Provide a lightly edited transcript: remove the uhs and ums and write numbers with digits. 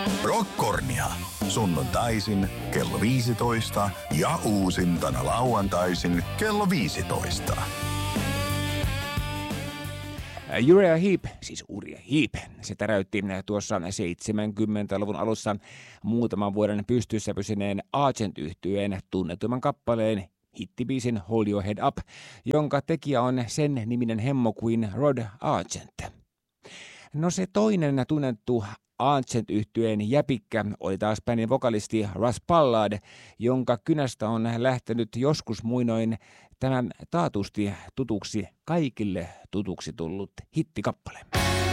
Rockkornia. Sunnuntaisin kello 15 ja uusintana lauantaisin kello 15. Uriah Heep, siis Uriah Heep, se täräytti tuossa 70-luvun alussa muutaman vuoden pystyssä pysyneen Argent-yhtyeen tunnetumman kappaleen hittibiisin Hold Your Head Up, jonka tekijä on sen niminen hemmo kuin Rod Argent. No se toinen tunnettu Argent-yhtyeen jäpikkä oli taas bändin vokalisti Russ Ballard, jonka kynästä on lähtenyt joskus muinoin tämän taatusti tutuksi, kaikille tutuksi tullut hittikappale.